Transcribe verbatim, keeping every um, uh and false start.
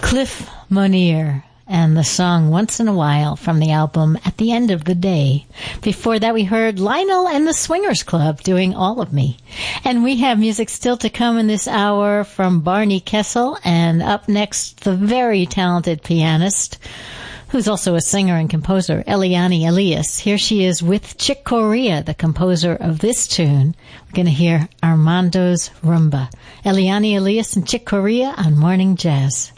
Cliff Monier and the song Once in a While from the album At the End of the Day. Before that we heard Lionel and the Swingers Club doing All of Me. And we have music still to come in this hour from Barney Kessel, and up next the very talented pianist who's also a singer and composer, Eliane Elias. Here she is with Chick Corea, the composer of this tune. We're going to hear Armando's Rumba. Eliane Elias and Chick Corea on Morning Jazz.